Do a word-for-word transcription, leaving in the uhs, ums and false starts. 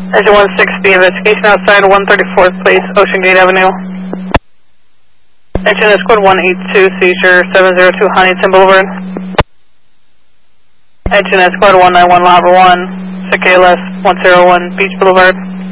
Engine one sixty, investigation outside one thirty-fourth Place, Ocean Gate Avenue. Engine is code one eighty-two, seizure seven zero two Huntington Boulevard. Engine is code one nine one, Lava one, S I C A L S one zero one, Beach Boulevard.